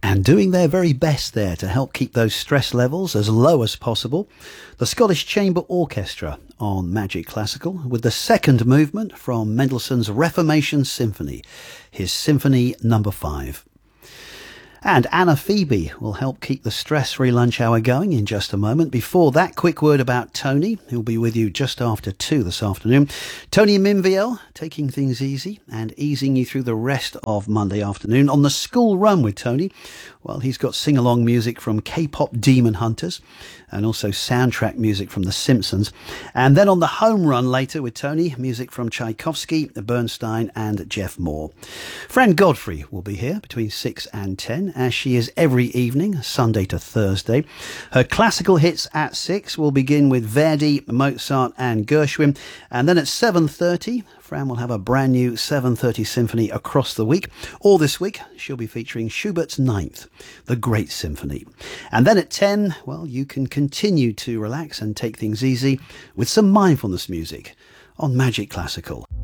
and doing their very best there to help keep those stress levels as low as possible. The Scottish Chamber Orchestra on Magic Classical with the second movement from Mendelssohn's Reformation Symphony, his Symphony Number 5. And Anna Phoebe will help keep the stress-free lunch hour going in just a moment. Before that, quick word about Tony, who'll be with you just after 2 this afternoon. Tony Minviel, taking things easy and easing you through the rest of Monday afternoon on the school run with Tony. Well, he's got sing-along music from K-pop Demon Hunters and also soundtrack music from The Simpsons. And then on the home run later with Tony, music from Tchaikovsky, Bernstein and Jeff Moore. Fran Godfrey will be here between 6 and 10, as she is every evening, Sunday to Thursday. Her classical hits at 6 will begin with Verdi, Mozart and Gershwin. And then at 7:30, Fran will have a brand new 7:30 symphony across the week. All this week, she'll be featuring Schubert's Ninth, the Great Symphony. And then at 10, well, you can continue to relax and take things easy with some mindfulness music on Magic Classical.